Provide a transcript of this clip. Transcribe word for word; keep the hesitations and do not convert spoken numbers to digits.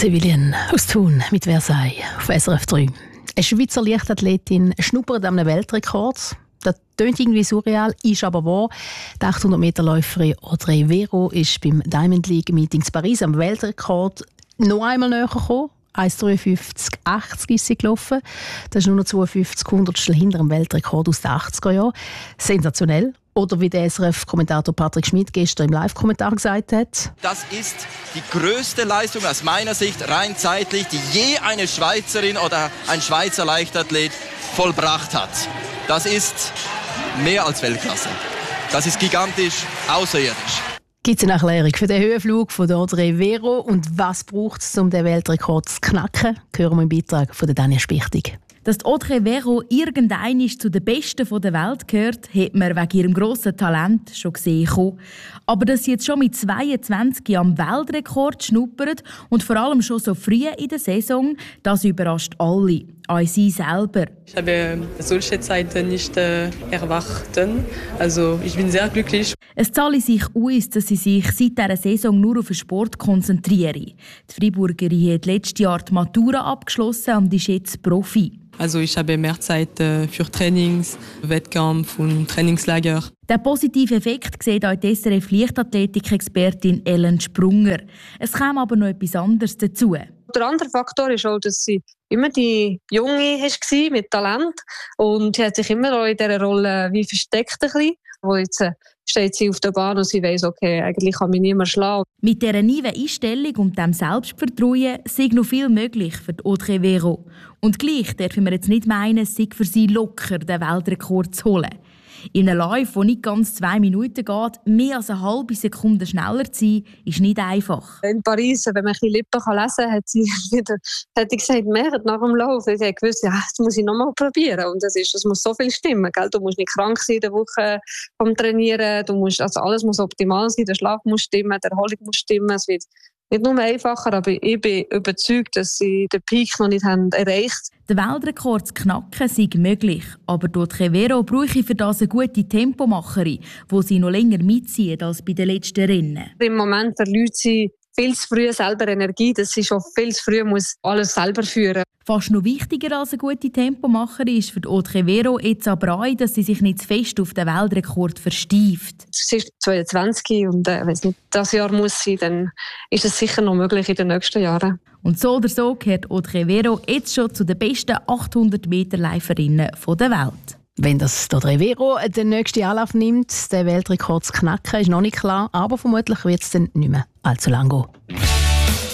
Sevilien aus Thun mit Versailles auf S R F drei. Eine Schweizer Leichtathletin schnuppert an einem Weltrekord. Das klingt irgendwie surreal, ist aber wahr. Die achthundert Meter Läuferin Audrey Vero ist beim Diamond League Meeting in Paris am Weltrekord noch einmal näher gekommen. eins Komma dreiundfünfzig achtzig ist sie gelaufen. Das ist nur noch zweiundfünfzig Hundertstel hinter dem Weltrekord aus den achtziger Jahren. Sensationell. Oder wie der S R F-Kommentator Patrick Schmidt gestern im Live-Kommentar gesagt hat. Das ist die größte Leistung aus meiner Sicht, rein zeitlich, die je eine Schweizerin oder ein Schweizer Leichtathlet vollbracht hat. Das ist mehr als Weltklasse. Das ist gigantisch, außerirdisch. Gibt es eine Erklärung für den Höhenflug von Audrey Vero und was braucht es, um den Weltrekord zu knacken? Hören wir im Beitrag von Daniel Spichtig. Dass die Audrey Vero irgendeinmal zu den Besten der Welt gehört, hat man wegen ihrem grossen Talent schon gesehen. Aber dass sie jetzt schon mit zweiundzwanzig am Weltrekord schnuppert und vor allem schon so früh in der Saison, das überrascht alle, auch sie selber. Ich habe solche Zeiten nicht äh, erwartet. Also ich bin sehr glücklich. Es zahle sich aus, dass sie sich seit dieser Saison nur auf den Sport konzentriere. Die Freiburgerin hat letztes Jahr die Matura abgeschlossen und ist jetzt Profi. Also ich habe mehr Zeit für Trainings, Wettkampf und Trainingslager. Den positiven Effekt sieht auch die S R F-Leichtathletik-Expertin Ellen Sprunger. Es kam aber noch etwas anderes dazu. Der andere Faktor ist auch, dass sie immer die Junge war mit Talent und sie hat sich immer auch in dieser Rolle wie versteckt ein bisschen. Wo jetzt steht sie auf der Bahn und sie weiss, okay, eigentlich kann mich niemand schlagen. Mit dieser neuen Einstellung und dem Selbstvertrauen sei noch viel möglich für die Audrey Vero. Und gleich dürfen wir jetzt nicht meinen, es sei für sie locker, den Weltrekord zu holen. In einem Lauf, der nicht ganz zwei Minuten geht, mehr als eine halbe Sekunde schneller zu sein, ist nicht einfach. In Paris, wenn man ein bisschen Lippen lesen kann, hat sie wieder hat sie gesagt, mehr nach dem Lauf. Ich habe gewusst, ja, das muss ich noch mal probieren. Und das, ist, das muss so viel stimmen. Gell? Du musst nicht krank sein in der Woche vom Trainieren. Du musst, also alles muss optimal sein. Der Schlaf muss stimmen, die Erholung muss stimmen. Es wird nicht nur einfacher, aber ich bin überzeugt, dass sie den Peak noch nicht haben erreicht haben. Den Weltrekord zu knacken sei möglich, aber Audrey Vero brauche für das eine gute Tempomacherin, die sie noch länger mitzieht als bei den letzten Rennen. Im Moment verliert sie viel zu früh selber Energie, dass sie schon viel zu früh muss alles selber führen. Fast noch wichtiger als eine gute Tempomacherin ist für Audrey Vero jetzt aber auch, dass sie sich nicht zu fest auf den Weltrekord versteift. Sie ist zweiundzwanzig und äh, wenn es nicht das Jahr muss sein, dann ist es sicher noch möglich in den nächsten Jahren. Und so oder so gehört Audrey Vero jetzt schon zu den besten achthundert Meter Läuferinnen der Welt. Wenn das Audrey Vero den nächsten Anlauf nimmt, den Weltrekord zu knacken, ist noch nicht klar, aber vermutlich wird es dann nicht mehr allzu lang gehen.